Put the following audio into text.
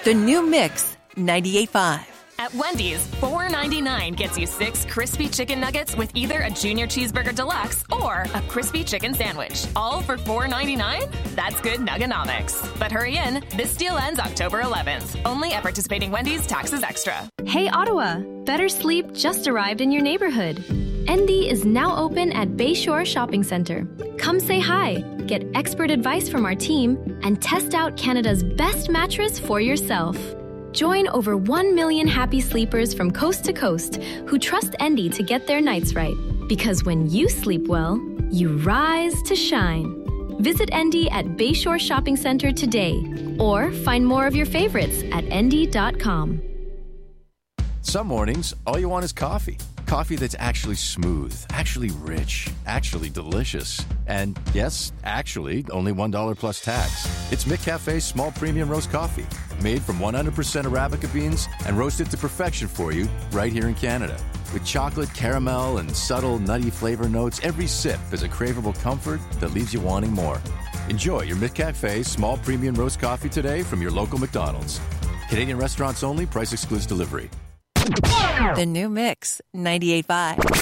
The new Mix 98.5. At Wendy's, $4.99 gets you 6 crispy chicken nuggets with either a Junior Cheeseburger Deluxe or a crispy chicken sandwich. All for $4.99? That's good Nugganomics. But hurry in. This deal ends October 11th. Only at participating Wendy's, taxes extra. Hey, Ottawa! Better Sleep just arrived in your neighborhood. Endy is now open at Bayshore Shopping Centre. Come say hi, get expert advice from our team, and test out Canada's best mattress for yourself. Join over 1 million happy sleepers from coast to coast who trust Endy to get their nights right. Because when you sleep well, you rise to shine. Visit Endy at Bayshore Shopping Centre today, or find more of your favorites at endy.com. Some mornings, all you want is coffee. Coffee that's actually smooth, actually rich, actually delicious. And yes, actually, only $1 plus tax. It's McCafe's small premium roast coffee, made from 100% Arabica beans and roasted to perfection for you right here in Canada. With chocolate, caramel, and subtle nutty flavor notes, every sip is a craveable comfort that leaves you wanting more. Enjoy your McCafe small premium roast coffee today from your local McDonald's. Canadian restaurants only, price excludes delivery. The new Mix 98.5.